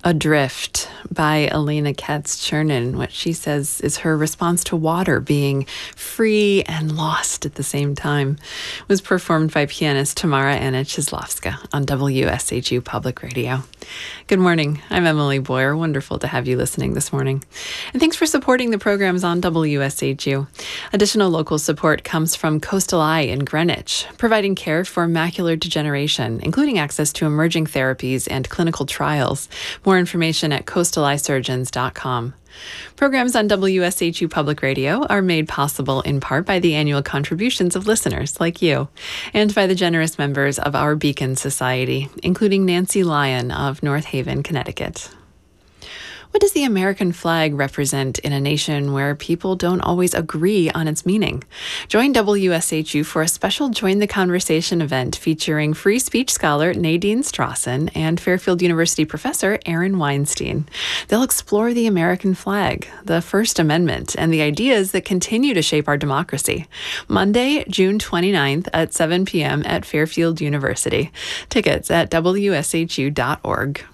Adrift by Elena Katz-Chernin, what she says is her response to water being free and lost at the same time, was performed by pianist Tamara Anna Chizlovska on WSHU Public Radio. Good morning. I'm Emily Boyer. Wonderful to have you listening this morning. And thanks for supporting the programs on WSHU. Additional local support comes from Coastal Eye in Greenwich, providing care for macular degeneration, including access to emerging therapies and clinical trials. More information at coastaleyesurgeons.com. Programs on WSHU Public Radio are made possible in part by the annual contributions of listeners like you, and by the generous members of our Beacon Society, including Nancy Lyon of North Haven, Connecticut. What does the American flag represent in a nation where people don't always agree on its meaning? Join WSHU for a special Join the Conversation event featuring free speech scholar Nadine Strawson and Fairfield University professor Aaron Weinstein. They'll explore the American flag, the First Amendment, and the ideas that continue to shape our democracy. Monday, June 29th at 7 p.m. at Fairfield University. Tickets at WSHU.org.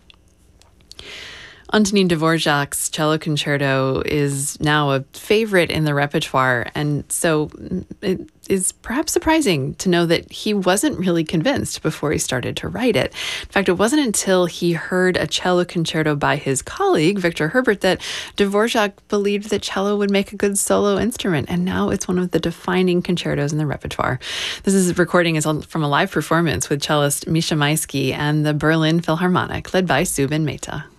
Antonin Dvorak's cello concerto is now a favorite in the repertoire, and so it is perhaps surprising to know that he wasn't really convinced before he started to write it. In fact, it wasn't until he heard a cello concerto by his colleague, Victor Herbert, that Dvorak believed that cello would make a good solo instrument, and now it's one of the defining concertos in the repertoire. This recording is from a live performance with cellist Misha Maisky and the Berlin Philharmonic, led by Subin Mehta.